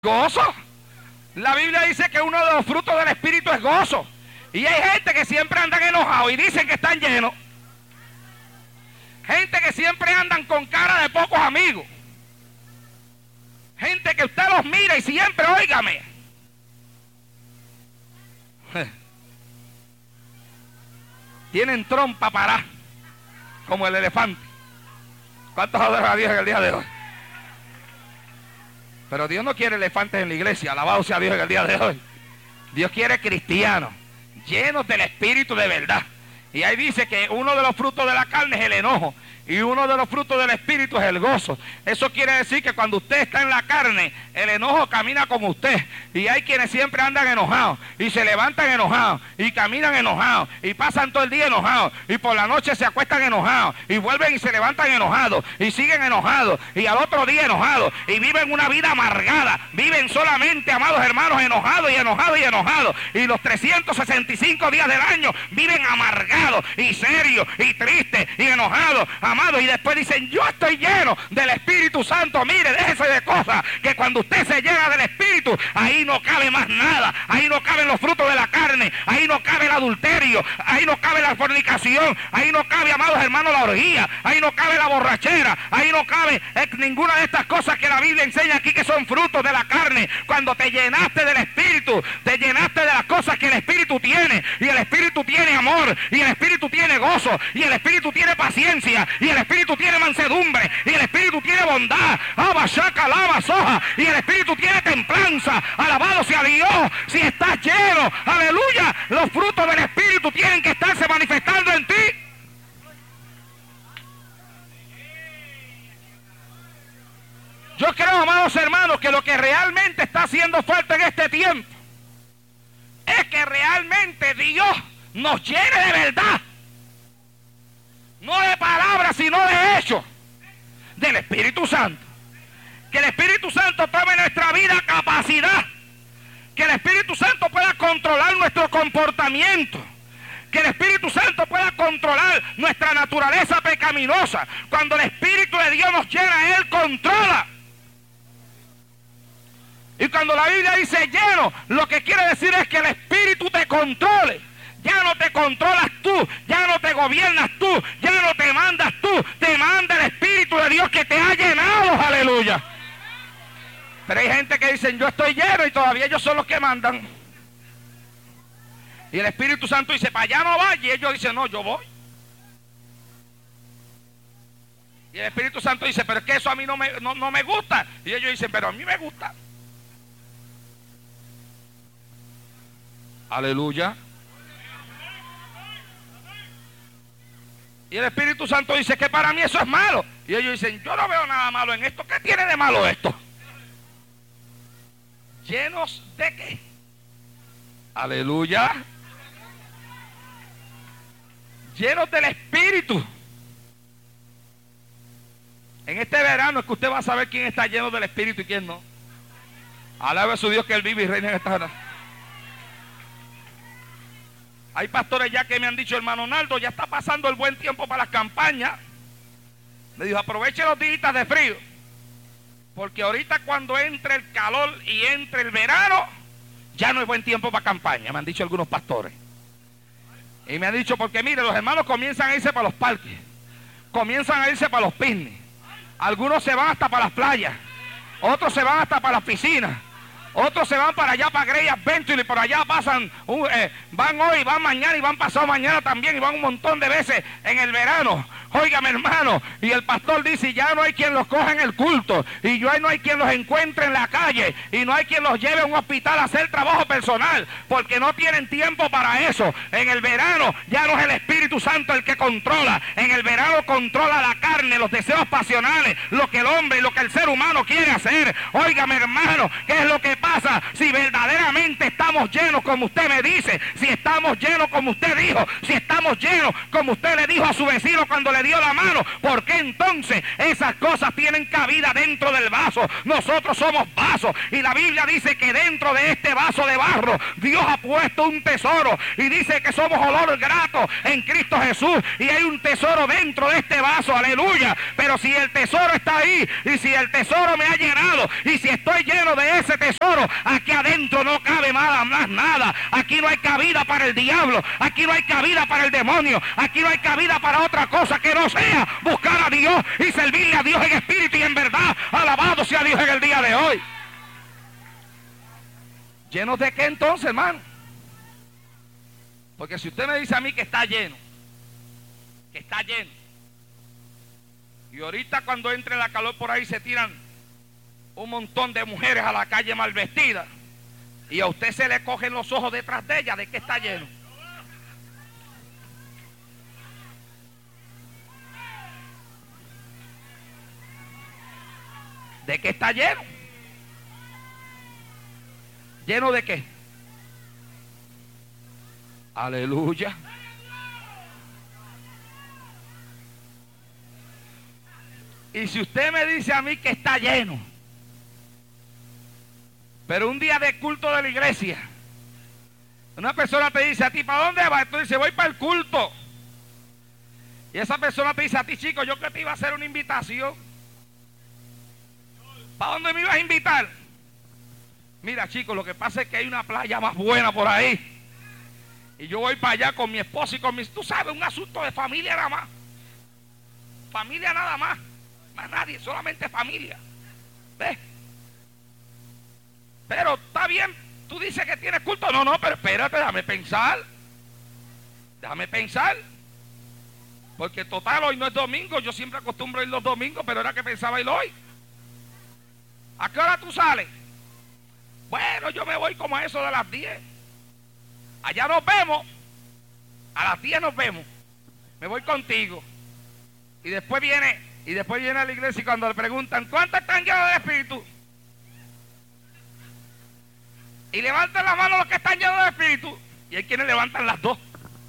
Gozo. La Biblia dice que uno de los frutos del Espíritu es gozo. Y hay gente que siempre andan enojados y dicen que están llenos. Gente que siempre andan con cara de pocos amigos. Gente que usted los mira y siempre, óigame. Tienen trompa parada, como el elefante. ¿Cuántos adoran a Dios en el día de hoy? Pero Dios no quiere elefantes en la iglesia, alabado sea Dios en el día de hoy. Dios quiere cristianos, llenos del Espíritu de verdad. Y ahí dice que uno de los frutos de la carne es el enojo. Y uno de los frutos del Espíritu es el gozo. Eso quiere decir que cuando usted está en la carne, el enojo camina con usted. Y hay quienes siempre andan enojados. Y se levantan enojados. Y caminan enojados. Y pasan todo el día enojados. Y por la noche se acuestan enojados. Y vuelven y se levantan enojados. Y siguen enojados. Y al otro día enojados. Y viven una vida amargada. Viven solamente, amados hermanos, enojados y enojados y enojados. Y los 365 días del año viven amargados y serios y tristes y enojados. Amado, y después dicen, yo estoy lleno del Espíritu Santo. Mire, déjese de cosas, que cuando usted se llena del Espíritu, ahí no cabe más nada. Ahí no caben los frutos de la carne. Ahí no cabe el adulterio. Ahí no cabe la fornicación. Ahí no cabe, amados hermanos, la orgía. Ahí no cabe la borrachera. Ahí no cabe ninguna de estas cosas que la Biblia enseña aquí que son frutos de la carne. Cuando te llenaste del Espíritu, te llenaste de las cosas que el Espíritu tiene. Y el Espíritu tiene amor. Y el Espíritu tiene gozo. Y el Espíritu tiene paciencia. Y el Espíritu tiene mansedumbre, y el Espíritu tiene bondad, y el Espíritu tiene templanza. Alabado sea Dios. Si estás lleno, aleluya, los frutos del Espíritu tienen que estarse manifestando en ti. Yo creo, amados hermanos, que lo que realmente está haciendo falta en este tiempo es que realmente Dios nos llene de verdad. No de palabras, sino de hechos. Del Espíritu Santo. Que el Espíritu Santo tome en nuestra vida capacidad. Que el Espíritu Santo pueda controlar nuestro comportamiento. Que el Espíritu Santo pueda controlar nuestra naturaleza pecaminosa. Cuando el Espíritu de Dios nos llena, Él controla. Y cuando la Biblia dice lleno, lo que quiere decir es que el Espíritu te controle. Ya no te controlas tú, ya no te gobiernas tú, ya no te mandas tú, te manda el Espíritu de Dios que te ha llenado, aleluya. Pero hay gente que dicen, yo estoy lleno, y todavía ellos son los que mandan. Y el Espíritu Santo dice, para allá no vaya, y ellos dicen, no, yo voy. Y el Espíritu Santo dice, pero es que eso a mí no me gusta. Y ellos dicen, pero a mí me gusta. Aleluya. Y el Espíritu Santo dice que para mí eso es malo. Y ellos dicen, yo no veo nada malo en esto. ¿Qué tiene de malo esto? ¿Llenos de qué? Aleluya. Llenos del Espíritu. En este verano es que usted va a saber quién está lleno del Espíritu y quién no. Alabe a su Dios que Él vive y reina en esta hora. Hay pastores ya que me han dicho, hermano Naldo, ya está pasando el buen tiempo para las campañas. Le dijo, aproveche los días de frío. Porque ahorita cuando entre el calor y entre el verano, ya no es buen tiempo para campaña, me han dicho algunos pastores. Y me han dicho, porque mire, los hermanos comienzan a irse para los parques. Comienzan a irse para los picnics. Algunos se van hasta para las playas. Otros se van hasta para las piscinas. Otros se van para allá, para Grey Adventure, y por allá pasan, van hoy, van mañana y van pasado mañana también, y van un montón de veces en el verano. Óigame, hermano, y el pastor dice, ya no hay quien los coja en el culto, y ya no hay quien los encuentre en la calle, y no hay quien los lleve a un hospital a hacer trabajo personal, porque no tienen tiempo para eso. En el verano ya no es el Espíritu Santo el que controla. En el verano controla la carne, los deseos pasionales, lo que el hombre y lo que el ser humano quiere hacer. Óigame, hermano, ¿qué es lo que pasa? Si verdaderamente estamos llenos como usted me dice, si estamos llenos como usted dijo, si estamos llenos como usted le dijo a su vecino cuando le le dio la mano, ¿por qué entonces esas cosas tienen cabida dentro del vaso? Nosotros somos vasos y la Biblia dice que dentro de este vaso de barro Dios ha puesto un tesoro y dice que somos olor grato en Cristo Jesús y hay un tesoro dentro de este vaso, aleluya. Pero si el tesoro está ahí y si el tesoro me ha llenado y si estoy lleno de ese tesoro, aquí adentro no cabe más nada. Aquí no hay cabida para el diablo, aquí no hay cabida para el demonio, aquí no hay cabida para otra cosa que no sea buscar a Dios y servirle a Dios en espíritu y en verdad. Alabado sea Dios en el día de hoy. ¿Llenos de qué entonces, hermano? Porque si usted me dice a mí que está lleno, y ahorita cuando entre la calor por ahí se tiran un montón de mujeres a la calle mal vestidas, y a usted se le cogen los ojos detrás de ella, ¿de qué está lleno? ¿De qué está lleno? ¿Lleno de qué? Aleluya. Y si usted me dice a mí que está lleno, pero un día de culto de la iglesia, una persona te dice a ti, ¿para dónde vas? Tú dices, voy para el culto. Y esa persona te dice a ti, chico, yo que te iba a hacer una invitación. ¿Para dónde me ibas a invitar? Mira, chicos, lo que pasa es que hay una playa más buena por ahí. Y yo voy para allá con mi esposo y con mis... Tú sabes, un asunto de familia nada más. Familia nada más. Más nadie, solamente familia. ¿Ves? Pero está bien, tú dices que tienes culto. No, pero espérate, déjame pensar. Porque total, hoy no es domingo. Yo siempre acostumbro ir los domingos, pero era que pensaba ir hoy. ¿A qué hora tú sales? Bueno, yo me voy como a eso de las 10. Allá nos vemos. A las 10 nos vemos. Me voy contigo. Y después viene a la iglesia y cuando le preguntan, ¿cuántos están llenos de espíritu? Y levantan la mano los que están llenos de espíritu. Y hay quienes levantan las dos.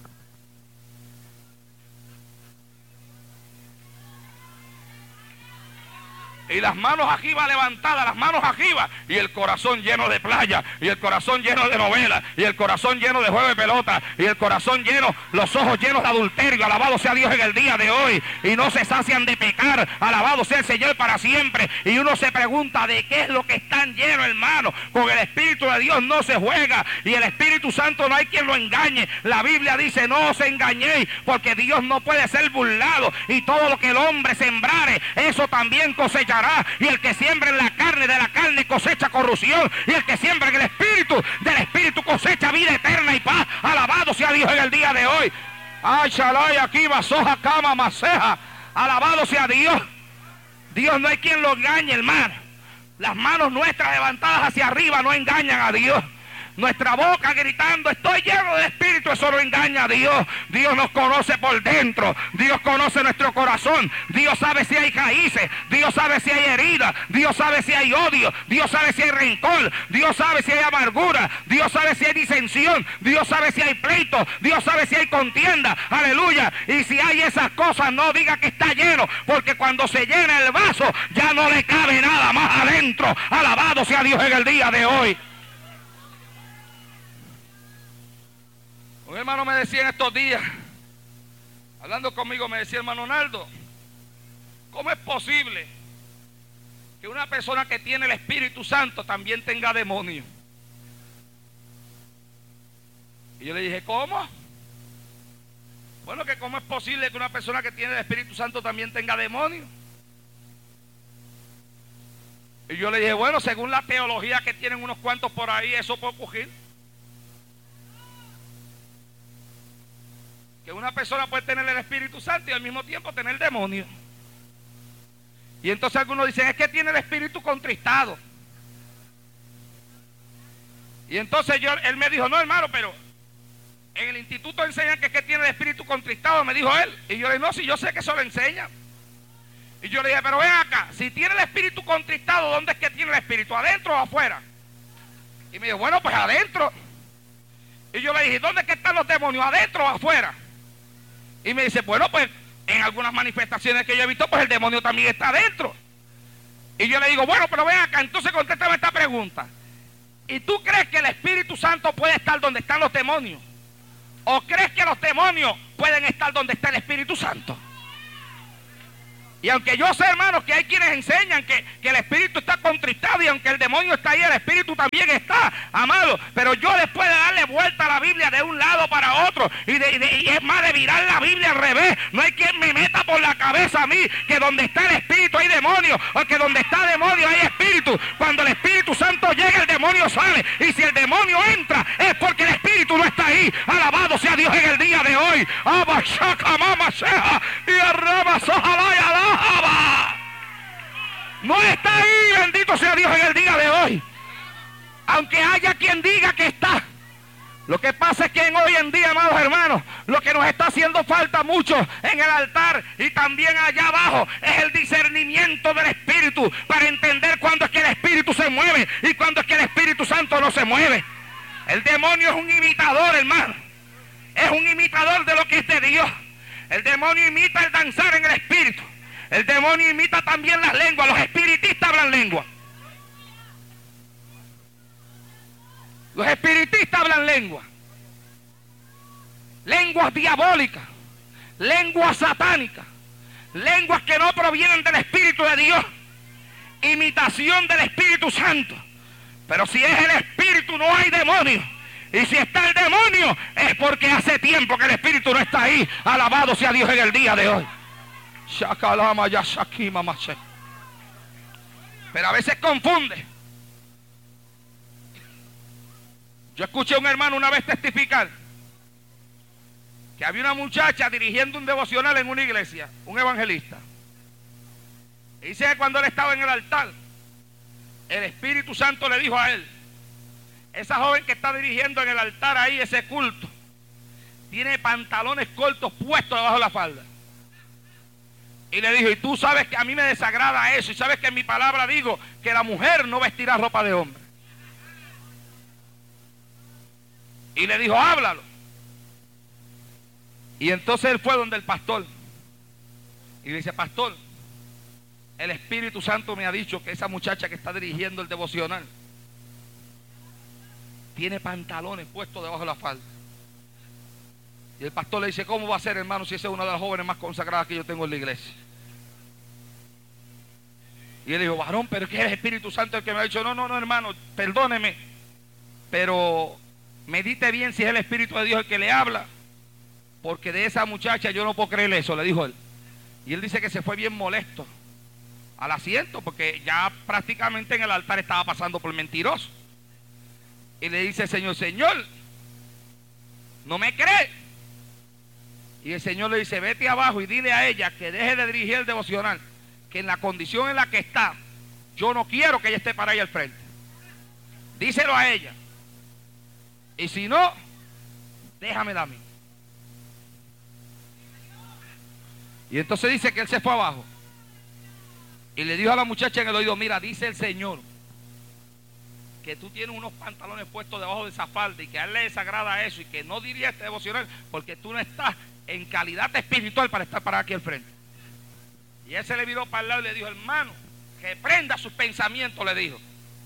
Y las manos arriba levantadas, las manos arriba, y el corazón lleno de playa, y el corazón lleno de novelas, y el corazón lleno de juego de pelota, y el corazón lleno, los ojos llenos de adulterio. Alabado sea Dios en el día de hoy, y no se sacian de pecar. Alabado sea el Señor para siempre. Y uno se pregunta, ¿de qué es lo que están llenos, hermano? Con el Espíritu de Dios no se juega, y el Espíritu Santo no hay quien lo engañe. La Biblia dice, no os engañéis, porque Dios no puede ser burlado, y todo lo que el hombre sembrare, eso también cosechará. Y el que siembra en la carne, de la carne cosecha corrupción, y el que siembra en el Espíritu, del Espíritu cosecha vida eterna y paz. Alabado sea Dios en el día de hoy. Ay, shalai, aquí basoja, cama, maseja. Alabado sea Dios. Dios no hay quien lo engañe, hermano. Las manos nuestras levantadas hacia arriba no engañan a Dios. Nuestra boca gritando, estoy lleno de espíritu, eso no engaña a Dios. Dios nos conoce por dentro. Dios conoce nuestro corazón. Dios sabe si hay raíces. Dios sabe si hay heridas. Dios sabe si hay odio. Dios sabe si hay rencor. Dios sabe si hay amargura. Dios sabe si hay disensión. Dios sabe si hay pleito. Dios sabe si hay contienda. Aleluya. Y si hay esas cosas, no diga que está lleno, porque cuando se llena el vaso, ya no le cabe nada más adentro. Alabado sea Dios en el día de hoy. Un hermano me decía en estos días, hablando conmigo, me decía, hermano Naldo, ¿cómo es posible que una persona que tiene el Espíritu Santo también tenga demonios? Y yo le dije, ¿cómo? Bueno, que cómo es posible que una persona que tiene el Espíritu Santo también tenga demonios. Y yo le dije, bueno, según la teología que tienen unos cuantos por ahí, eso puede ocurrir. Que una persona puede tener el Espíritu Santo y al mismo tiempo tener demonio. Y entonces algunos dicen, es que tiene el espíritu contristado. Y entonces él me dijo, no hermano, pero en el instituto enseñan que tiene el espíritu contristado, me dijo él. Y yo le dije, no, si yo sé que eso lo enseñan. Y yo le dije, pero ven acá, si tiene el espíritu contristado, ¿dónde es que tiene el espíritu? ¿Adentro o afuera? Y me dijo, bueno, pues adentro. Y yo le dije, ¿dónde es que están los demonios? ¿Adentro o afuera? Y me dice, bueno, pues en algunas manifestaciones que yo he visto, pues el demonio también está adentro. Y yo le digo, bueno, pero ven acá, entonces contéstame esta pregunta. ¿Y tú crees que el Espíritu Santo puede estar donde están los demonios? ¿O crees que los demonios pueden estar donde está el Espíritu Santo? Y aunque yo sé, hermanos, que hay quienes enseñan que el Espíritu está contristado, y aunque el demonio está ahí, el Espíritu también está, amado. Pero yo después de darle vuelta a la Biblia de un lado para otro, y es más de virar la Biblia al revés, no hay quien me meta por la cabeza a mí que donde está el Espíritu hay demonio, o que donde está demonio hay Espíritu. Cuando el Espíritu Santo llega, el demonio sale, y si el demonio entra, es porque el Espíritu no está ahí. Alabado sea Dios en el día de hoy. Y no está ahí, bendito sea Dios en el día de hoy. Aunque haya quien diga que está. Lo que pasa es que hoy en día, amados hermanos, lo que nos está haciendo falta mucho en el altar y también allá abajo es el discernimiento del Espíritu, para entender cuándo es que el Espíritu se mueve y cuándo es que el Espíritu Santo no se mueve. El demonio es un imitador, hermano. Es un imitador de lo que es de Dios. El demonio imita el danzar en el Espíritu. El demonio imita también las lenguas. Los espiritistas hablan lengua. Los espiritistas hablan lengua. Lenguas diabólicas. Lenguas satánicas. Lenguas que no provienen del Espíritu de Dios. Imitación del Espíritu Santo. Pero si es el Espíritu, no hay demonio. Y si está el demonio, es porque hace tiempo que el Espíritu no está ahí. Alabado sea Dios en el día de hoy. Pero a veces confunde. Yo escuché a un hermano una vez testificar que había una muchacha dirigiendo un devocional en una iglesia, un evangelista. Y dice que cuando él estaba en el altar, el Espíritu Santo le dijo a él: esa joven que está dirigiendo en el altar ahí ese culto, tiene pantalones cortos puestos debajo de la falda. Y le dijo: y tú sabes que a mí me desagrada eso, y sabes que en mi palabra digo que la mujer no vestirá ropa de hombre. Y le dijo: háblalo. Y entonces él fue donde el pastor y le dice: pastor, el Espíritu Santo me ha dicho que esa muchacha que está dirigiendo el devocional tiene pantalones puestos debajo de la falda. Y el pastor le dice: ¿cómo va a ser, hermano, si esa es una de las jóvenes más consagradas que yo tengo en la iglesia? Y él dijo: varón, pero es que es el Espíritu Santo el que me ha dicho. No, hermano, perdóneme, pero medite bien si es el Espíritu de Dios el que le habla, porque de esa muchacha yo no puedo creer eso, le dijo él. Y él dice que se fue bien molesto al asiento, porque ya prácticamente en el altar estaba pasando por mentiroso. Y le dice: Señor, ¿no me cree? Y el Señor le dice: vete abajo y dile a ella que deje de dirigir el devocional, que en la condición en la que está, yo no quiero que ella esté para ahí al frente. Díselo a ella. Y si no, déjamela a mí. Y entonces dice que él se fue abajo y le dijo a la muchacha en el oído: mira, dice el Señor que tú tienes unos pantalones puestos debajo de esa falda y que a él le desagrada eso, y que no diría este devocional porque tú no estás en calidad espiritual para estar para aquí al frente. Y él se le viró para el lado y le dijo: hermano, que prenda sus pensamientos, le dijo.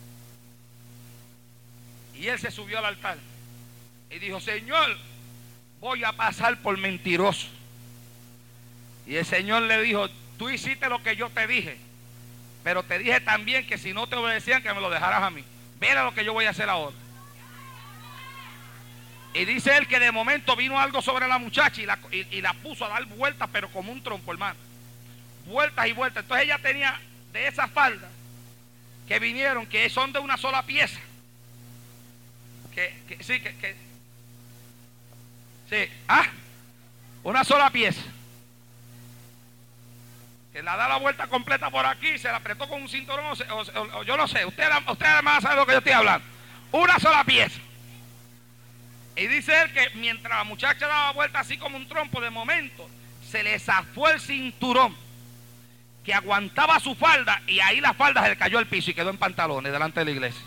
Y él se subió al altar y dijo: Señor, voy a pasar por mentiroso. Y el Señor le dijo: tú hiciste lo que yo te dije, pero te dije también que si no te obedecían, que me lo dejaras a mí. Mira lo que yo voy a hacer ahora. Y dice él que de momento vino algo sobre la muchacha y la puso a dar vueltas, pero como un trompo, hermano. Vueltas y vueltas. Entonces ella tenía de esas faldas que vinieron, que son de una sola pieza. Una sola pieza. Que la da la vuelta completa por aquí, se la apretó con un cinturón, o yo no sé, usted además sabe de lo que yo estoy hablando. Una sola pieza. Y dice él que mientras la muchacha daba vuelta así como un trompo, de momento se le zafó el cinturón que aguantaba su falda, y ahí la falda se le cayó al piso y quedó en pantalones delante de la iglesia.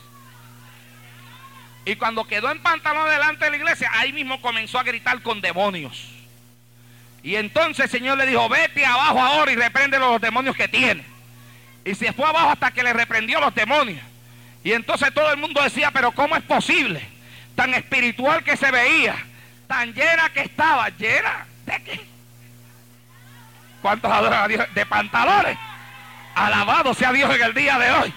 Y cuando quedó en pantalones delante de la iglesia, ahí mismo comenzó a gritar con demonios. Y entonces el Señor le dijo, vete abajo ahora y reprende los demonios que tienes. Y se fue abajo hasta que le reprendió los demonios. Y entonces todo el mundo decía, pero ¿cómo es posible? Tan espiritual que se veía, tan llena que estaba. ¿Llena de qué? ¿Cuántos adoran a Dios? De pantalones. Alabado sea Dios en el día de hoy.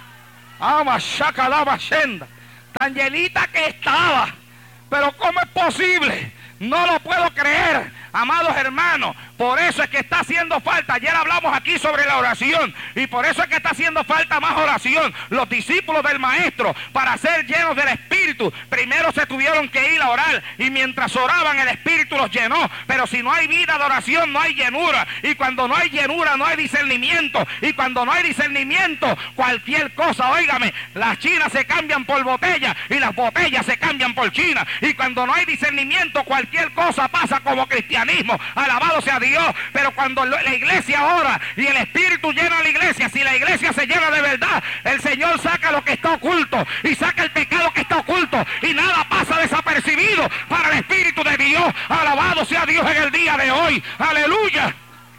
Tan llenita que estaba. Pero ¿cómo es posible? No lo puedo creer, amados hermanos. Por eso es que está haciendo falta. Ayer hablamos aquí sobre la oración. Y por eso es que está haciendo falta más oración. Los discípulos del Maestro, para ser llenos del Espíritu, primero se tuvieron que ir a orar. Y mientras oraban, el Espíritu los llenó. Pero si no hay vida de oración, no hay llenura. Y cuando no hay llenura, no hay discernimiento. Y cuando no hay discernimiento, cualquier cosa, óigame, las chinas se cambian por botellas y las botellas se cambian por chinas. Y cuando no hay discernimiento, cualquier cosa pasa como cristianismo. Alabado sea Dios. Pero cuando la iglesia ora y el Espíritu llena a la iglesia, si la iglesia se llena de verdad, el Señor saca lo que está oculto y saca el pecado que está oculto y nada pasa desapercibido para el Espíritu de Dios. Alabado sea Dios en el día de hoy. Aleluya.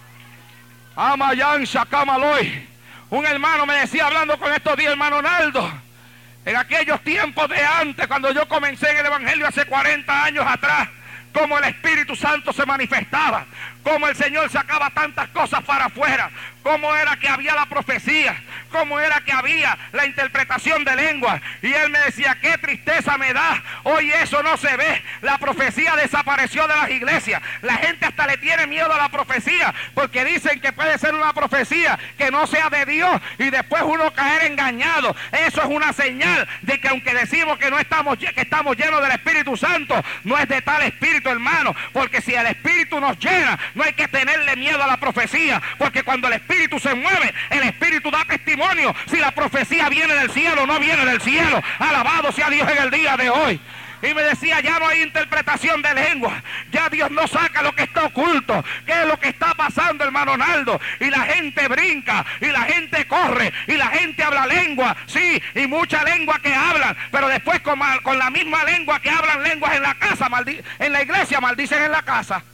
Amayan Shakamaloy. Un hermano me decía, hablando con estos días, hermano Naldo, en aquellos tiempos de antes, cuando yo comencé en el Evangelio hace 40 años atrás, cómo el Espíritu Santo se manifestaba, cómo el Señor sacaba tantas cosas para afuera, cómo era que había la profecía, cómo era que había la interpretación de lengua. Y él me decía, qué tristeza me da, hoy eso no se ve, la profecía desapareció de las iglesias, la gente hasta le tiene miedo a la profecía, porque dicen que puede ser una profecía que no sea de Dios y después uno caer engañado. Eso es una señal de que aunque decimos que no estamos, que estamos llenos del Espíritu Santo, no es de tal Espíritu, hermano, porque si el Espíritu nos llena, no hay que tenerle miedo a la profecía, porque cuando el Espíritu se mueve, el Espíritu da testimonio si la profecía viene del cielo o no viene del cielo. Alabado sea Dios en el día de hoy. Y me decía, ya no hay interpretación de lengua, ya Dios no saca lo que está oculto. ¿Qué es lo que está pasando, hermano Naldo? Y la gente brinca, y la gente corre, y la gente habla lengua, sí, y mucha lengua que hablan, pero después con la misma lengua que hablan lenguas en la casa, en la iglesia, maldicen en la casa.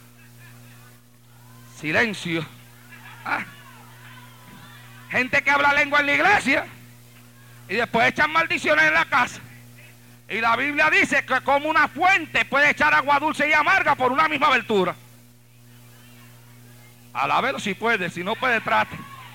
Silencio. Gente que habla lengua en la iglesia, y después echan maldiciones en la casa. Y la Biblia dice que como una fuente puede echar agua dulce y amarga por una misma abertura. Alábelo si puede, si no puede trate.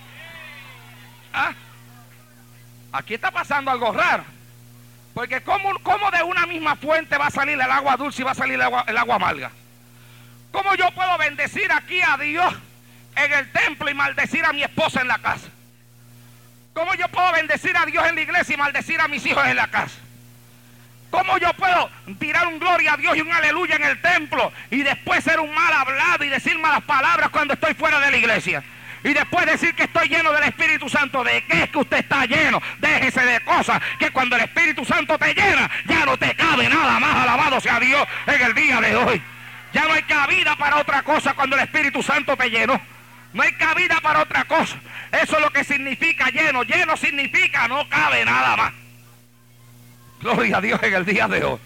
Aquí está pasando algo raro. Porque ¿cómo de una misma fuente va a salir el agua dulce y va a salir el agua amarga? ¿Cómo yo puedo bendecir aquí a Dios en el templo y maldecir a mi esposa en la casa? ¿Cómo yo puedo bendecir a Dios en la iglesia y maldecir a mis hijos en la casa? ¿Cómo yo puedo tirar un gloria a Dios y un aleluya en el templo y después ser un mal hablado y decir malas palabras cuando estoy fuera de la iglesia? Y después decir que estoy lleno del Espíritu Santo. ¿De qué es que usted está lleno? Déjese de cosas que cuando el Espíritu Santo te llena, ya no te cabe nada más. Alabado sea Dios en el día de hoy. Ya no hay cabida para otra cosa cuando el Espíritu Santo te llenó. No hay cabida para otra cosa. Eso es lo que significa lleno. Lleno significa no cabe nada más. Gloria a Dios en el día de hoy.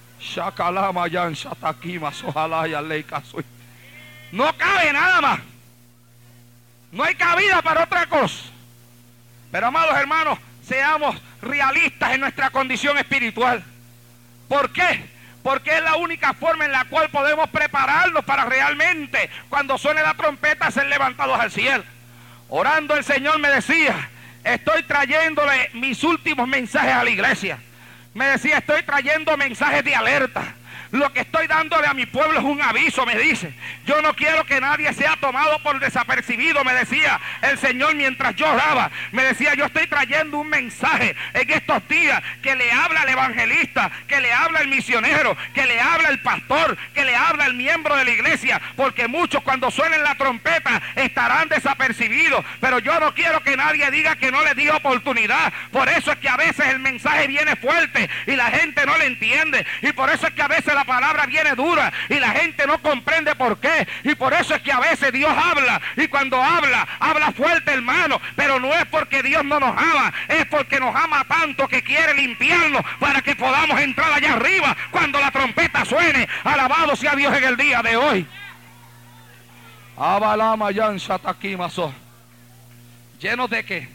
No cabe nada más. No hay cabida para otra cosa. Pero amados hermanos, seamos realistas en nuestra condición espiritual. ¿Por qué? Porque es la única forma en la cual podemos prepararnos para realmente, cuando suene la trompeta, ser levantados al cielo. Orando, el Señor me decía, estoy trayéndole mis últimos mensajes a la iglesia. Me decía, estoy trayendo mensajes de alerta. Lo que estoy dándole a mi pueblo es un aviso, me dice. Yo no quiero que nadie sea tomado por desapercibido, me decía el Señor mientras yo oraba. Me decía, yo estoy trayendo un mensaje en estos días que le habla al evangelista, que le habla al misionero, que le habla al pastor, que le habla al miembro de la iglesia, porque muchos cuando suenen la trompeta estarán desapercibidos, pero yo no quiero que nadie diga que no le di oportunidad. Por eso es que a veces el mensaje viene fuerte y la gente no le entiende, y por eso es que a veces la palabra viene dura y la gente no comprende por qué, y por eso es que a veces Dios habla, y cuando habla fuerte, hermano, pero no es porque Dios no nos ama, es porque nos ama tanto que quiere limpiarnos para que podamos entrar allá arriba cuando la trompeta suene. Alabado sea Dios en el día de hoy. Abalama yan shatakimaso. ¿Llenos de qué?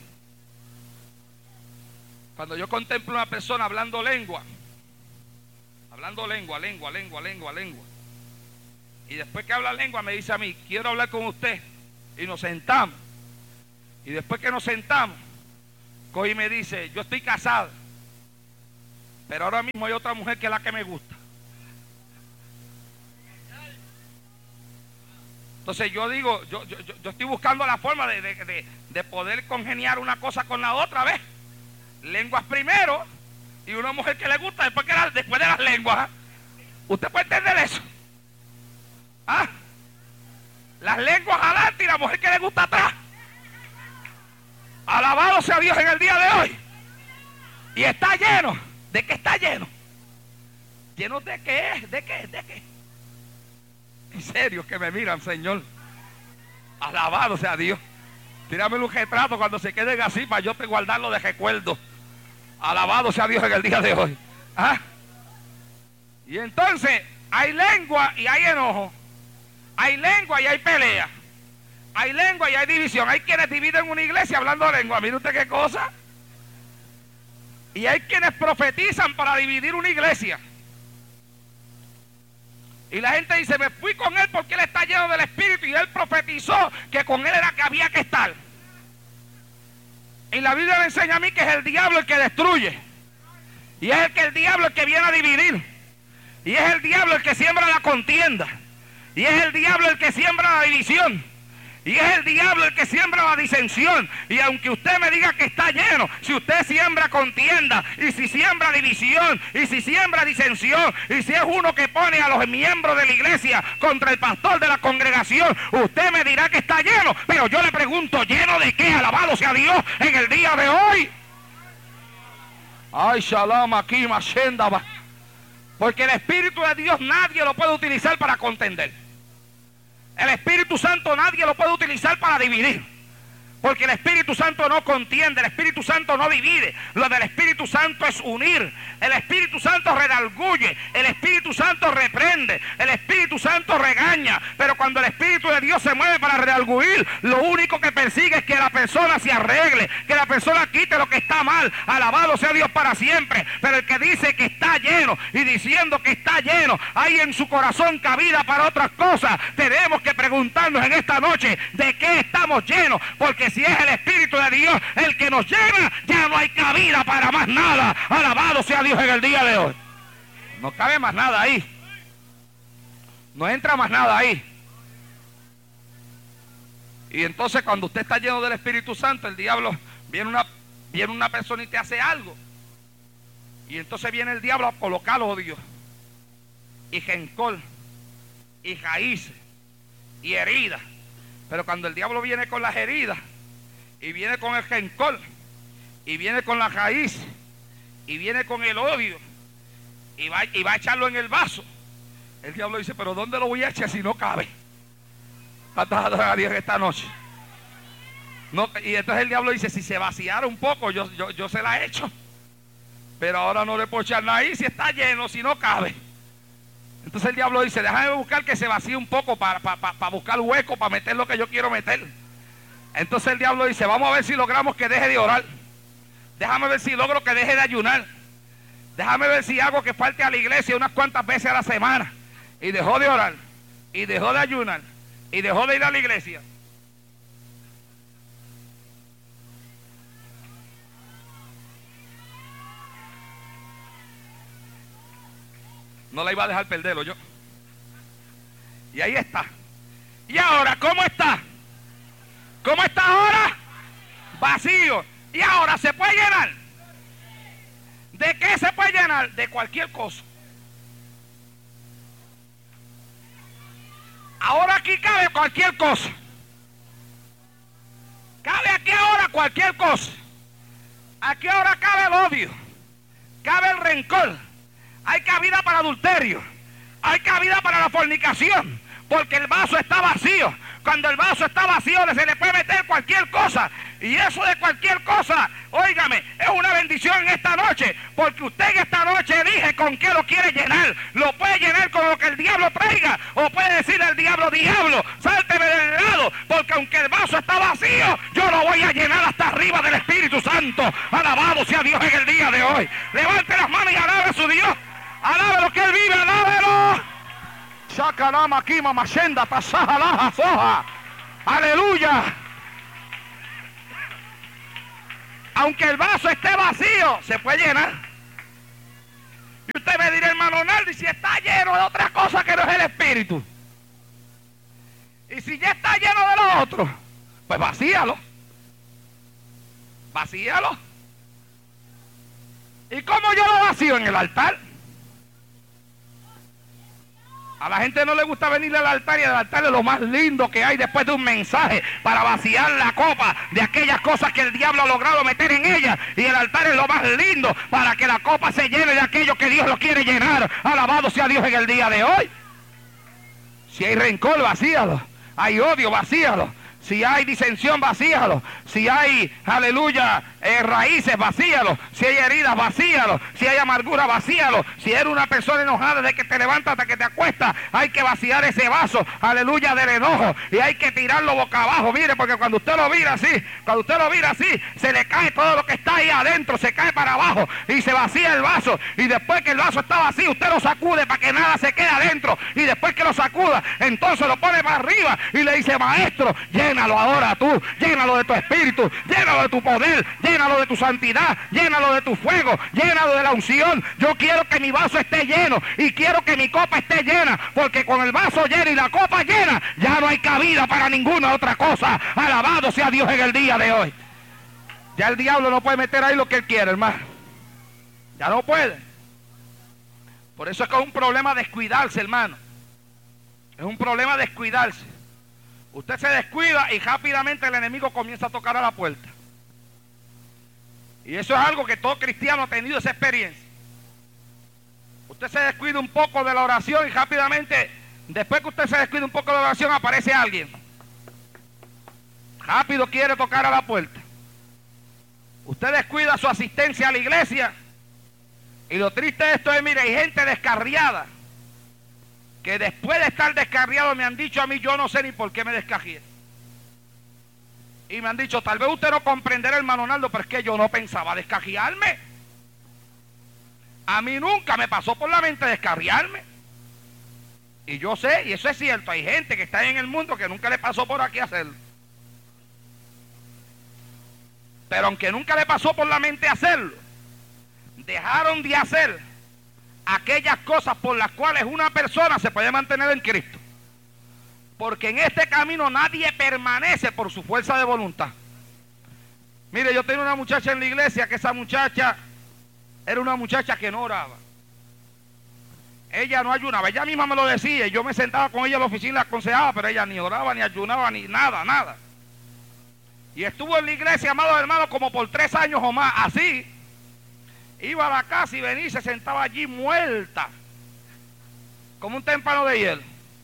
Cuando yo contemplo a una persona hablando lengua, lengua. Y después que habla lengua me dice a mí, quiero hablar con usted. Y nos sentamos. Y después que nos sentamos, coge y me dice, yo estoy casado, pero ahora mismo hay otra mujer que es la que me gusta. Entonces yo digo, yo estoy buscando la forma de poder congeniar una cosa con la otra, ¿ves? Lenguas primero y una mujer que le gusta después de las lenguas. ¿Eh? ¿Usted puede entender eso? ¿Ah? Las lenguas adelante y la mujer que le gusta atrás. Alabado sea Dios en el día de hoy. Y está lleno. ¿De qué está lleno? ¿Lleno de qué? ¿De qué? En serio que me miran, Señor. Alabado sea Dios. Tírame un retrato cuando se queden así para yo guardarlo de recuerdo. Alabado sea Dios en el día de hoy. ¿Ah? Y entonces hay lengua y hay enojo. Hay lengua y hay pelea. Hay lengua y hay división. Hay quienes dividen una iglesia hablando lengua. Mire usted qué cosa. Y hay quienes profetizan para dividir una iglesia. Y la gente dice, me fui con él porque él está lleno del Espíritu y él profetizó que con él era que había que estar. Y la Biblia me enseña a mí que es el diablo el que destruye. Y es el diablo el que viene a dividir. Y es el diablo el que siembra la contienda. Y es el diablo el que siembra la división. Y es el diablo el que siembra la disensión. Y aunque usted me diga que está lleno, si usted siembra contienda, y si siembra división, y si siembra disensión, y si es uno que pone a los miembros de la iglesia contra el pastor de la congregación, usted me dirá que está lleno. Pero yo le pregunto, ¿lleno de qué? Alabado sea Dios en el día de hoy. Ay, shalom aquí, mashendaba. Porque el Espíritu de Dios nadie lo puede utilizar para contender. El Espíritu Santo nadie lo puede utilizar para dividir. Porque el Espíritu Santo no contiende, el Espíritu Santo no divide. Lo del Espíritu Santo es unir. El Espíritu Santo redarguye, el Espíritu Santo reprende, el Espíritu Santo regaña. Pero cuando el Espíritu de Dios se mueve para redarguir, lo único que persigue es que la persona se arregle, que la persona quite lo que está mal. Alabado sea Dios para siempre. Pero el que dice que está lleno y diciendo que está lleno, hay en su corazón cabida para otras cosas. Tenemos que preguntarnos en esta noche, ¿de qué estamos llenos? Porque si es el Espíritu de Dios el que nos llena, ya no hay cabida para más nada. Alabado sea Dios en el día de hoy. No cabe más nada ahí. No entra más nada ahí. Y entonces cuando usted está lleno del Espíritu Santo, el diablo viene una persona y te hace algo. Y entonces viene el diablo a colocar odio y rencor y raíces y heridas. Pero cuando el diablo viene con las heridas y viene con el rencor y viene con la raíz y viene con el odio y va a echarlo en el vaso, el diablo dice, pero ¿dónde lo voy a echar si no cabe? ¿Cuántos adoran a Dios esta noche? No, y entonces el diablo dice, si se vaciara un poco yo se la echo, pero ahora no le puedo echar nada ahí si está lleno, si no cabe. Entonces el diablo dice, déjame buscar que se vacíe un poco para buscar hueco, para meter lo que yo quiero meter. Entonces el diablo dice, vamos a ver si logramos que deje de orar. Déjame ver si logro que deje de ayunar. Déjame ver si hago que falte a la iglesia unas cuantas veces a la semana. Y dejó de orar, y dejó de ayunar, y dejó de ir a la iglesia. No la iba a dejar perderlo yo. Y ahí está. ¿Y ahora cómo está? ¿Cómo está ahora? Vacío. ¿Y ahora se puede llenar? ¿De qué se puede llenar? De cualquier cosa. Ahora aquí cabe cualquier cosa. Cabe aquí ahora cualquier cosa. Aquí ahora cabe el odio. Cabe el rencor. Hay cabida para adulterio. Hay cabida para la fornicación. Porque el vaso está vacío. Cuando el vaso está vacío se le puede meter cualquier cosa. Y eso de cualquier cosa, óigame, es una bendición en esta noche, porque usted en esta noche elige con qué lo quiere llenar. Lo puede llenar con lo que el diablo traiga, o puede decirle al diablo, diablo, sálteme del lado, porque aunque el vaso está vacío, yo lo voy a llenar hasta arriba del Espíritu Santo. Alabado sea Dios en el día de hoy. Levante las manos y alabe a su Dios. Alabe lo que Él vive, alábelo. Shakalama kima mashenda tasahalaja soja. Aleluya. Aunque el vaso esté vacío, se puede llenar. Y usted me dirá, hermano Naldi, si está lleno de otra cosa que no es el Espíritu. Y si ya está lleno de lo otro, pues vacíalo. Vacíalo. ¿Y cómo yo lo vacío? En el altar. A la gente no le gusta venir al altar, y el altar es lo más lindo que hay después de un mensaje para vaciar la copa de aquellas cosas que el diablo ha logrado meter en ella. Y el altar es lo más lindo para que la copa se llene de aquello que Dios lo quiere llenar. Alabado sea Dios en el día de hoy. Si hay rencor, vacíalo. Hay odio, vacíalo. Si hay disensión, vacíalo. Si hay, aleluya, raíces, vacíalo. Si hay heridas, vacíalo. Si hay amargura, vacíalo. Si eres una persona enojada de que te levantas hasta que te acuestas, hay que vaciar ese vaso, aleluya, del enojo. Y hay que tirarlo boca abajo. Mire, porque cuando usted lo mira así, se le cae todo lo que está ahí adentro, se cae para abajo y se vacía el vaso. Y después que el vaso está vacío, usted lo sacude para que nada se quede adentro. Y después que lo sacuda, entonces lo pone para arriba y le dice, maestro, llénalo ahora tú, llénalo de tu espíritu, llénalo de tu poder, llénalo de tu santidad, llénalo de tu fuego, llénalo de la unción. Yo quiero que mi vaso esté lleno y quiero que mi copa esté llena, porque con el vaso lleno y la copa llena, ya no hay cabida para ninguna otra cosa. Alabado sea Dios en el día de hoy. Ya el diablo no puede meter ahí lo que él quiere, hermano. Ya no puede. Por eso es que es un problema descuidarse, hermano. Es un problema descuidarse. Usted se descuida y rápidamente el enemigo comienza a tocar a la puerta. Y eso es algo que todo cristiano ha tenido esa experiencia. Usted se descuida un poco de la oración y rápidamente, después que usted se descuida un poco de la oración, aparece alguien. Rápido quiere tocar a la puerta. Usted descuida su asistencia a la iglesia. Y lo triste de esto es, mire, hay gente descarriada que después de estar descarriado me han dicho a mí, yo no sé ni por qué me descarrié. Y me han dicho, tal vez usted no comprenderá, hermano Naldo, pero es que yo no pensaba descarriarme. A mí nunca me pasó por la mente descarriarme. Y yo sé, y eso es cierto, hay gente que está en el mundo que nunca le pasó por aquí hacerlo. Pero aunque nunca le pasó por la mente hacerlo, dejaron de hacer aquellas cosas por las cuales una persona se puede mantener en Cristo. Porque en este camino nadie permanece por su fuerza de voluntad. Mire, yo tenía una muchacha en la iglesia, que esa muchacha era una muchacha que no oraba. Ella no ayunaba, ella misma me lo decía, y yo me sentaba con ella en la oficina y la aconsejaba, pero ella ni oraba, ni ayunaba, ni nada, nada. Y estuvo en la iglesia, amados hermanos, como por 3 años o más, así. Iba a la casa y venía y se sentaba allí muerta, como un témpano de hielo.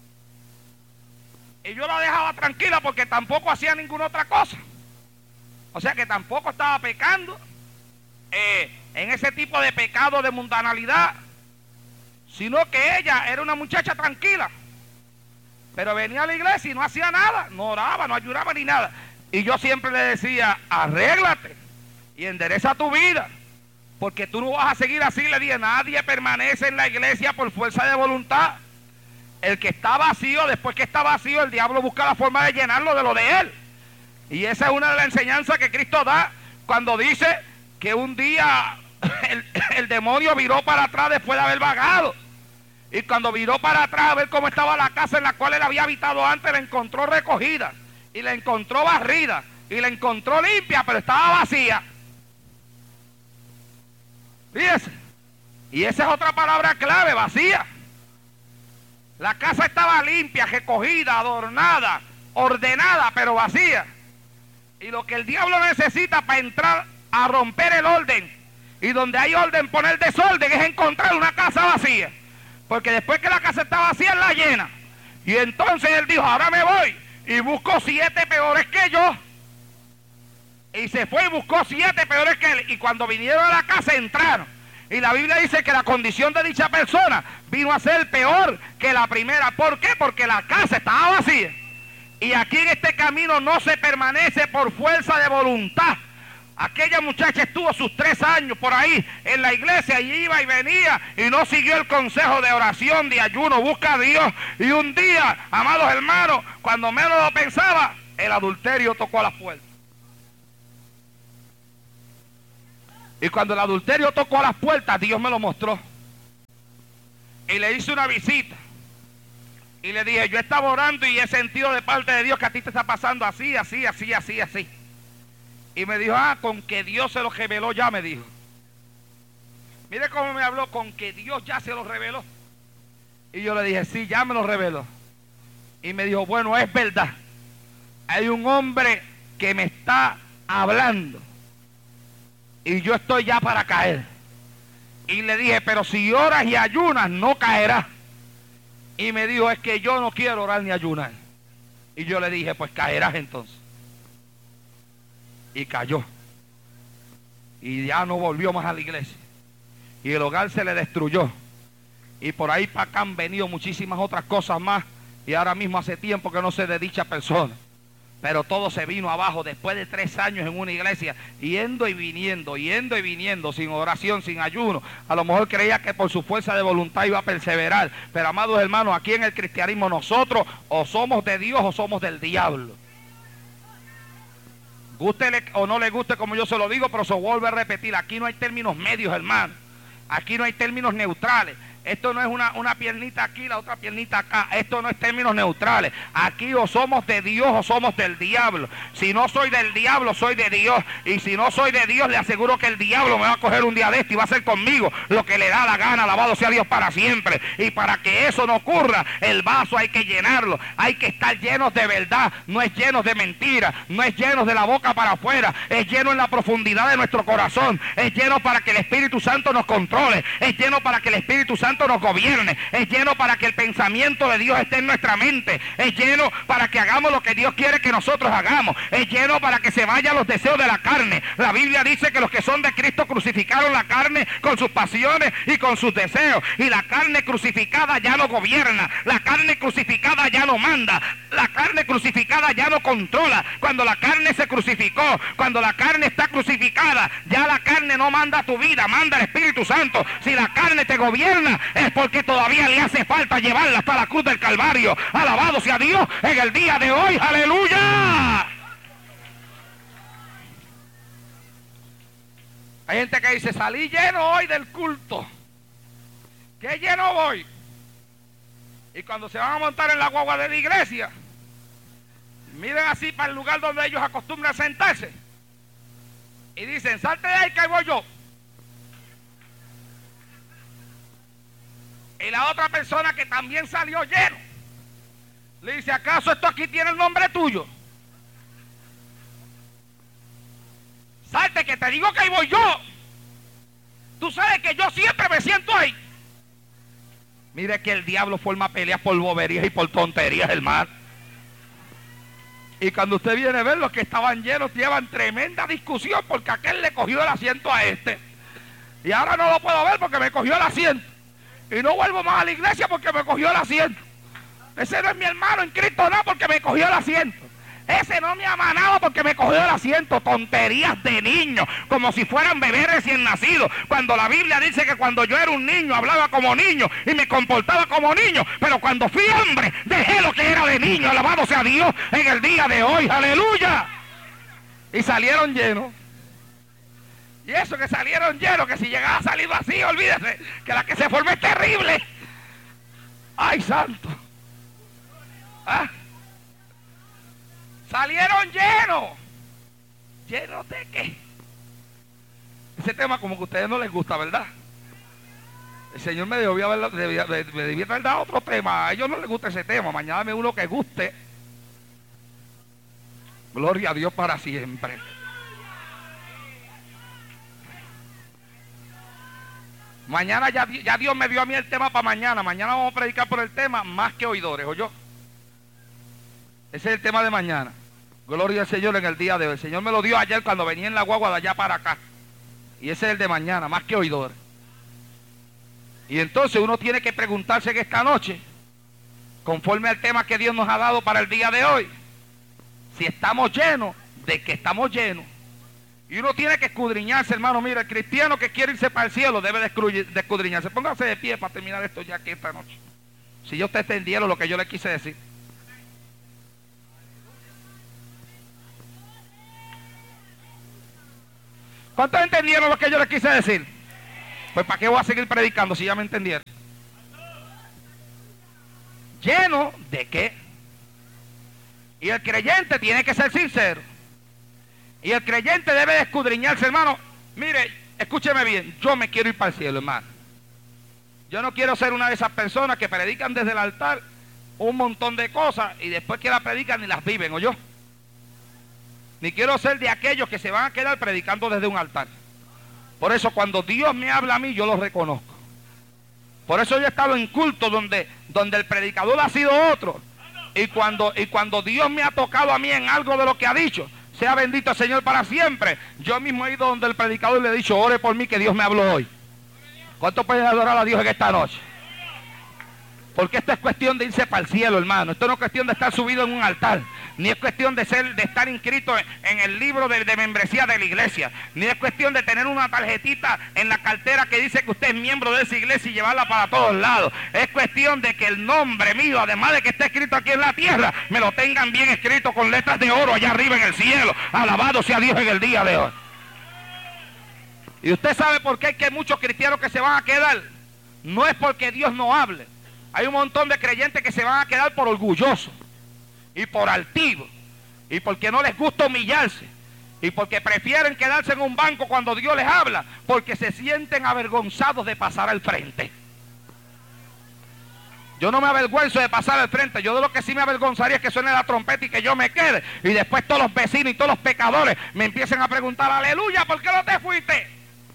Y yo la dejaba tranquila porque tampoco hacía ninguna otra cosa. O sea que tampoco estaba pecando en ese tipo de pecado de mundanalidad, sino que ella era una muchacha tranquila. Pero venía a la iglesia y no hacía nada, no oraba, no ayunaba ni nada. Y yo siempre le decía, arréglate y endereza tu vida, porque tú no vas a seguir así. Le dije, nadie permanece en la iglesia por fuerza de voluntad. El que está vacío, después que está vacío, el diablo busca la forma de llenarlo de lo de él. Y esa es una de las enseñanzas que Cristo da cuando dice que un día el demonio viró para atrás después de haber vagado. Y cuando viró para atrás a ver cómo estaba la casa en la cual él había habitado antes, la encontró recogida, y la encontró barrida, y la encontró limpia, pero estaba vacía. Fíjese. Y esa es otra palabra clave, vacía. La casa estaba limpia, recogida, adornada, ordenada, pero vacía. Y lo que el diablo necesita para entrar a romper el orden, y donde hay orden poner desorden, es encontrar una casa vacía. Porque después que la casa está vacía, él la llena. Y entonces él dijo, ahora me voy y busco 7 peores que yo. Y se fue y buscó 7 peores que él. Y cuando vinieron a la casa entraron. Y la Biblia dice que la condición de dicha persona vino a ser peor que la primera. ¿Por qué? Porque la casa estaba vacía. Y aquí en este camino no se permanece por fuerza de voluntad. Aquella muchacha estuvo sus 3 años por ahí en la iglesia y iba y venía y no siguió el consejo de oración, de ayuno, busca a Dios. Y un día, amados hermanos, cuando menos lo pensaba, el adulterio tocó a la puerta. Y cuando el adulterio tocó a las puertas, Dios me lo mostró. Y le hice una visita. Y le dije, yo estaba orando y he sentido de parte de Dios que a ti te está pasando así, así, así, así, así. Y me dijo, con que Dios se lo reveló ya, me dijo. Mire cómo me habló, con que Dios ya se lo reveló. Y yo le dije, sí, ya me lo reveló. Y me dijo, bueno, es verdad. Hay un hombre que me está hablando. Y yo estoy ya para caer. Y le dije, pero si oras y ayunas, no caerás. Y me dijo, es que yo no quiero orar ni ayunar. Y yo le dije, pues caerás entonces. Y cayó. Y ya no volvió más a la iglesia. Y el hogar se le destruyó. Y por ahí para acá han venido muchísimas otras cosas más. Y ahora mismo hace tiempo que no sé de dicha persona. Pero todo se vino abajo después de 3 años en una iglesia, yendo y viniendo, sin oración, sin ayuno. A lo mejor creía que por su fuerza de voluntad iba a perseverar. Pero amados hermanos, aquí en el cristianismo nosotros o somos de Dios o somos del diablo. Gústele o no le guste como yo se lo digo, pero se vuelve a repetir. Aquí no hay términos medios, hermano. Aquí no hay términos neutrales. Esto no es una piernita aquí, la otra piernita acá. Esto no es términos neutrales. Aquí o somos de Dios o somos del diablo. Si no soy del diablo, soy de Dios. Y si no soy de Dios, le aseguro que el diablo me va a coger un día de este y va a hacer conmigo lo que le da la gana. Alabado sea Dios para siempre. Y para que eso no ocurra, el vaso hay que llenarlo. Hay que estar llenos de verdad. No es llenos de mentira. No es llenos de la boca para afuera. Es lleno en la profundidad de nuestro corazón. Es lleno para que el Espíritu Santo nos controle. Es lleno para que el Espíritu Santo nos gobierne. Es lleno para que el pensamiento de Dios esté en nuestra mente. Es lleno para que hagamos lo que Dios quiere que nosotros hagamos. Es lleno para que se vayan los deseos de la carne. La Biblia dice que los que son de Cristo crucificaron la carne con sus pasiones y con sus deseos. Y la carne crucificada ya no gobierna. La carne crucificada ya no manda. La carne crucificada ya no controla. Cuando la carne se crucificó, cuando la carne está crucificada, ya la carne no manda tu vida, manda el Espíritu Santo. Si la carne te gobierna, es porque todavía le hace falta llevarla hasta la cruz del Calvario. Alabado sea Dios en el día de hoy. ¡Aleluya! Hay gente que dice, salí lleno hoy del culto. ¿Qué lleno voy? Y cuando se van a montar en la guagua de la iglesia, miren así para el lugar donde ellos acostumbran sentarse. Y dicen, salte de ahí que ahí voy yo. Y la otra persona que también salió lleno, le dice, ¿acaso esto aquí tiene el nombre tuyo? Salte que te digo que ahí voy yo. Tú sabes que yo siempre me siento ahí. Mire que el diablo forma peleas por boberías y por tonterías, hermano. Y cuando usted viene a ver, los que estaban llenos llevan tremenda discusión porque aquel le cogió el asiento a este. Y ahora no lo puedo ver porque me cogió el asiento. Y no vuelvo más a la iglesia porque me cogió el asiento. Ese no es mi hermano en Cristo, no, porque me cogió el asiento. Ese no me ha amanado porque me cogió el asiento. Tonterías de niños, como si fueran bebés recién nacidos. Cuando la Biblia dice que cuando yo era un niño hablaba como niño y me comportaba como niño, pero cuando fui hombre dejé lo que era de niño. Alabado sea Dios en el día de hoy. ¡Aleluya! Y salieron llenos. Y eso que salieron llenos, que si llegaba a salir vacío, olvídese, que la que se forma es terrible. ¡Ay, santo! ¿Ah? Salieron llenos. ¿Llenos de qué? Ese tema como que a ustedes no les gusta, ¿verdad? El Señor me debía haber dado otro tema. A ellos no les gusta ese tema. Mañana dame uno que guste. Gloria a Dios para siempre. Mañana ya Dios me dio a mí el tema para mañana. Mañana vamos a predicar por el tema más que oidores, ¿oyó? Ese es el tema de mañana. Gloria al Señor en el día de hoy. El Señor me lo dio ayer cuando venía en la guagua de allá para acá. Y ese es el de mañana, más que oidor. Y entonces uno tiene que preguntarse en esta noche, conforme al tema que Dios nos ha dado para el día de hoy, si estamos llenos, de que estamos llenos. Y uno tiene que escudriñarse, hermano. Mira, el cristiano que quiere irse para el cielo debe de escudriñarse. Póngase de pie para terminar esto ya aquí esta noche. Si ya ustedes entendieron lo que yo les quise decir. ¿Cuántos entendieron lo que yo les quise decir? Pues ¿para qué voy a seguir predicando si ya me entendieron? ¿Lleno de qué? Y el creyente tiene que ser sincero. Y el creyente debe de escudriñarse, hermano. Mire, escúcheme bien, yo me quiero ir para el cielo, hermano. Yo no quiero ser una de esas personas que predican desde el altar un montón de cosas y después que las predican ni las viven, ¿o yo? Ni quiero ser de aquellos que se van a quedar predicando desde un altar. Por eso cuando Dios me habla a mí, yo lo reconozco. Por eso yo he estado en cultos donde el predicador ha sido otro. Y cuando Dios me ha tocado a mí en algo de lo que ha dicho, sea bendito el Señor para siempre, yo mismo he ido donde el predicador le he dicho, ore por mí que Dios me habló hoy. ¿Cuántos pueden adorar a Dios en esta noche? Porque esto es cuestión de irse para el cielo, hermano. Esto no es cuestión de estar subido en un altar. Ni es cuestión de estar inscrito en el libro de membresía de la iglesia. Ni es cuestión de tener una tarjetita en la cartera que dice que usted es miembro de esa iglesia y llevarla para todos lados. Es cuestión de que el nombre mío, además de que esté escrito aquí en la tierra, me lo tengan bien escrito con letras de oro allá arriba en el cielo. Alabado sea Dios en el día de hoy. Y usted sabe por qué hay que muchos cristianos que se van a quedar. No es porque Dios no hable. Hay un montón de creyentes que se van a quedar por orgullosos y por altivos y porque no les gusta humillarse y porque prefieren quedarse en un banco cuando Dios les habla porque se sienten avergonzados de pasar al frente. Yo no me avergüenzo de pasar al frente. Yo de lo que sí me avergonzaría es que suene la trompeta y que yo me quede y después todos los vecinos y todos los pecadores me empiecen a preguntar, aleluya, ¿por qué no te fuiste?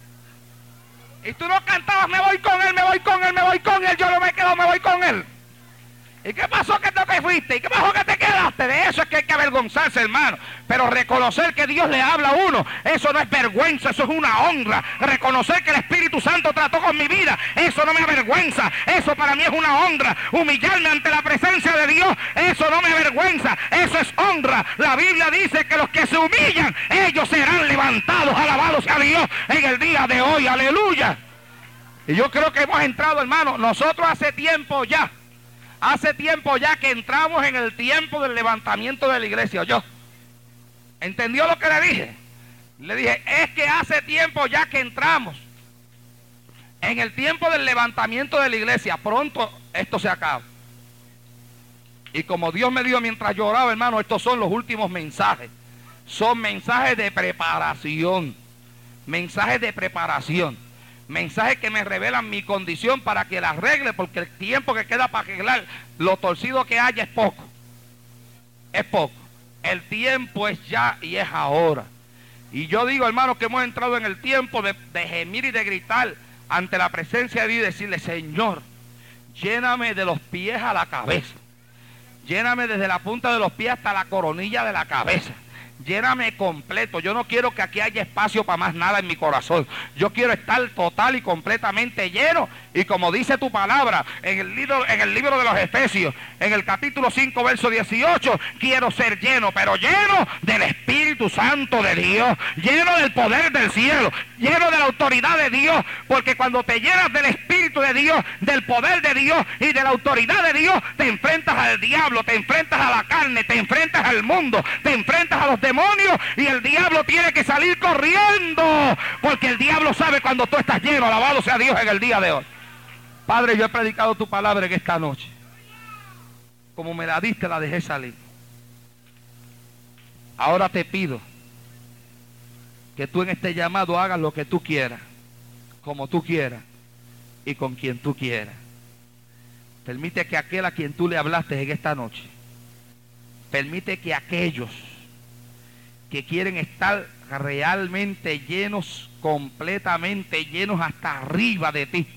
Y tú no cantabas, me voy con él, me voy con él, me voy con él, yo no me quedo, me voy con él. ¿Y qué pasó que no te fuiste? ¿Y qué pasó que te quedaste? De eso es que hay que avergonzarse, hermano. Pero reconocer que Dios le habla a uno, eso no es vergüenza, eso es una honra. Reconocer que el Espíritu Santo trató con mi vida, eso no me avergüenza, eso para mí es una honra. Humillarme ante la presencia de Dios, eso no me avergüenza, eso es honra. La Biblia dice que los que se humillan, ellos serán levantados, alabados sea Dios en el día de hoy, aleluya. Y yo creo que hemos entrado, hermano, nosotros hace tiempo ya que entramos en el tiempo del levantamiento de la iglesia, ¿oyó? ¿Entendió lo que le dije? Le dije, es que hace tiempo ya que entramos en el tiempo del levantamiento de la iglesia. Pronto esto se acaba. Y como Dios me dijo mientras yo oraba, hermano, estos son los últimos mensajes. Son mensajes de preparación. Mensajes de preparación. Mensajes que me revelan mi condición para que la arregle, porque el tiempo que queda para arreglar lo torcido que haya es poco. Es poco. El tiempo es ya y es ahora. Y yo digo, hermano, que hemos entrado en el tiempo de gemir y de gritar ante la presencia de Dios y decirle, Señor, lléname de los pies a la cabeza. Lléname desde la punta de los pies hasta la coronilla de la cabeza. Lléname completo. Yo no quiero que aquí haya espacio para más nada en mi corazón. Yo quiero estar total y completamente lleno. Y como dice tu palabra en el libro de los Efesios, en el capítulo 5, verso 18, quiero ser lleno, pero lleno del Espíritu Santo de Dios, lleno del poder del cielo, lleno de la autoridad de Dios, porque cuando te llenas del Espíritu de Dios, del poder de Dios y de la autoridad de Dios, te enfrentas al diablo, te enfrentas a la carne, te enfrentas al mundo, te enfrentas a los demonios y el diablo tiene que salir corriendo, porque el diablo sabe cuando tú estás lleno. Alabado sea Dios en el día de hoy. Padre, yo he predicado tu palabra en esta noche. Como me la diste, la dejé salir. Ahora te pido que tú en este llamado hagas lo que tú quieras, como tú quieras y con quien tú quieras. Permite que aquel a quien tú le hablaste en esta noche, permite que aquellos que quieren estar realmente llenos, completamente llenos hasta arriba de ti,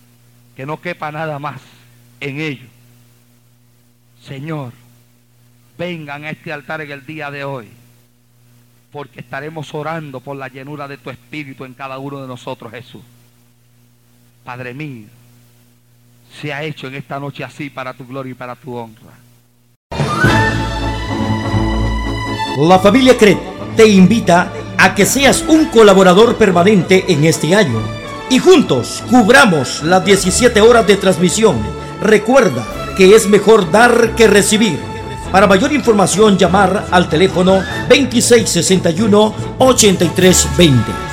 que no quepa nada más en ellos. Señor, vengan a este altar en el día de hoy, porque estaremos orando por la llenura de tu Espíritu en cada uno de nosotros, Jesús. Padre mío, sea hecho en esta noche así para tu gloria y para tu honra. La familia CRED te invita a que seas un colaborador permanente en este año y juntos cubramos las 17 horas de transmisión. Recuerda que es mejor dar que recibir. Para mayor información, llamar al teléfono 2661-8320.